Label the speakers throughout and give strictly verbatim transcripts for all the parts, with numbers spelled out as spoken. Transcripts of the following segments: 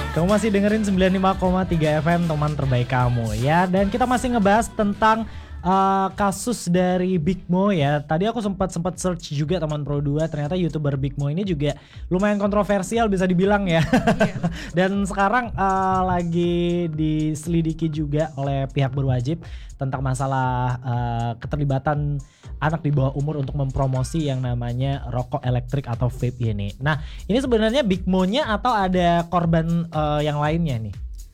Speaker 1: Kamu masih dengerin sembilan puluh lima koma tiga F M, teman terbaik kamu ya. Dan kita masih ngebahas tentang uh, kasus dari Big Mo ya. Tadi aku sempat sempat search juga teman Pro dua, ternyata YouTuber Big Mo ini juga lumayan kontroversial bisa dibilang ya. Iya. Dan sekarang uh, lagi diselidiki juga oleh pihak berwajib tentang masalah uh, keterlibatan anak di bawah umur untuk mempromosi yang namanya rokok elektrik atau vape ini. Nah, ini sebenarnya Big Mo-nya atau ada korban uh, yang lainnya nih?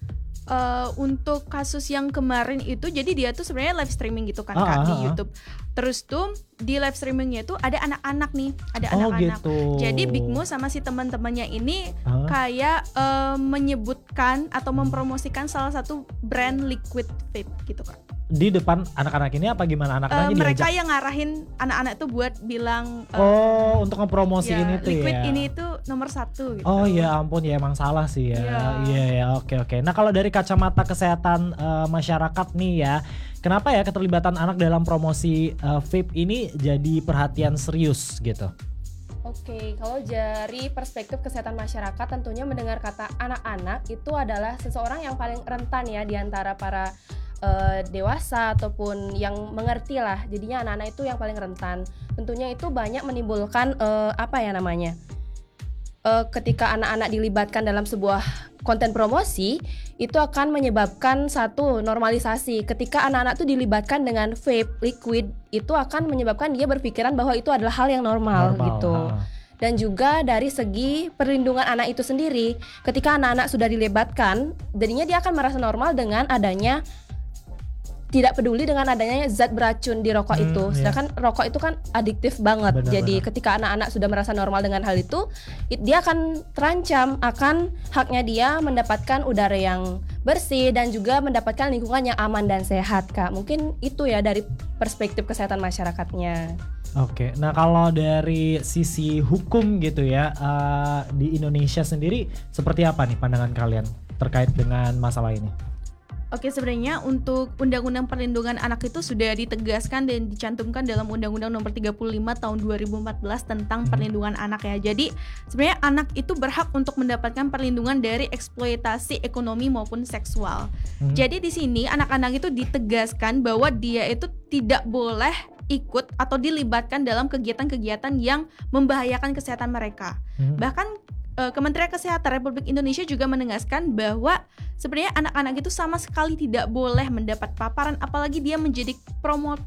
Speaker 2: Uh, untuk kasus yang kemarin itu, jadi dia tuh sebenarnya live streaming gitu kan
Speaker 1: ah,
Speaker 2: Kak
Speaker 1: ah,
Speaker 2: di
Speaker 1: ah.
Speaker 2: YouTube. Terus tuh di live streamingnya tuh ada anak-anak nih, ada
Speaker 1: Oh,
Speaker 2: anak-anak.
Speaker 1: gitu.
Speaker 2: Jadi Big Mo sama si teman-temannya ini
Speaker 1: ah.
Speaker 2: kayak uh, menyebutkan atau mempromosikan salah satu brand liquid vape gitu Kak.
Speaker 1: Di depan anak-anak ini apa gimana anak-anaknya
Speaker 2: uh, mereka
Speaker 1: diajak?
Speaker 2: yang ngarahin anak-anak tuh buat bilang uh,
Speaker 1: oh untuk ngepromosiin
Speaker 2: ya,
Speaker 1: itu
Speaker 2: liquid
Speaker 1: ya.
Speaker 2: ini tuh nomor satu gitu.
Speaker 1: Oh ya ampun, ya emang salah sih ya. Iya
Speaker 2: ya.
Speaker 1: ya oke oke. Nah kalau dari kacamata kesehatan uh, masyarakat nih ya, kenapa ya keterlibatan anak dalam promosi uh, vape ini jadi perhatian serius gitu?
Speaker 3: Oke, kalau dari perspektif kesehatan masyarakat, tentunya mendengar kata anak-anak itu adalah seseorang yang paling rentan ya di antara para Uh, dewasa ataupun yang mengerti lah. Jadinya anak-anak itu yang paling rentan. Tentunya itu banyak menimbulkan uh, apa ya namanya uh, ketika anak-anak dilibatkan dalam sebuah konten promosi, itu akan menyebabkan satu normalisasi. Ketika anak-anak itu dilibatkan dengan vape liquid, itu akan menyebabkan dia berpikiran bahwa itu adalah hal yang normal, normal gitu ha. Dan juga dari segi perlindungan anak itu sendiri, ketika anak-anak sudah dilibatkan, jadinya dia akan merasa normal dengan adanya tidak peduli dengan adanya zat beracun di rokok hmm, itu. Sedangkan yeah. rokok itu kan adiktif banget. Benar, Jadi benar. ketika anak-anak sudah merasa normal dengan hal itu, dia akan terancam akan haknya dia mendapatkan udara yang bersih dan juga mendapatkan lingkungan yang aman dan sehat, Kak. Mungkin itu ya dari perspektif kesehatan masyarakatnya.
Speaker 1: Oke, nah kalau dari sisi hukum gitu ya, uh, di Indonesia sendiri seperti apa nih pandangan kalian terkait dengan masalah ini?
Speaker 2: Oke, sebenarnya untuk Undang-Undang Perlindungan Anak itu sudah ditegaskan dan dicantumkan dalam Undang-Undang Nomor tiga puluh lima Tahun dua ribu empat belas tentang hmm. perlindungan anak ya. Jadi sebenarnya anak itu berhak untuk mendapatkan perlindungan dari eksploitasi ekonomi maupun seksual. Hmm. Jadi di sini anak-anak itu ditegaskan bahwa dia itu tidak boleh ikut atau dilibatkan dalam kegiatan-kegiatan yang membahayakan kesehatan mereka. Hmm. Bahkan Kementerian Kesehatan Republik Indonesia juga menegaskan bahwa sebenarnya anak-anak itu sama sekali tidak boleh mendapat paparan, apalagi dia menjadi promotor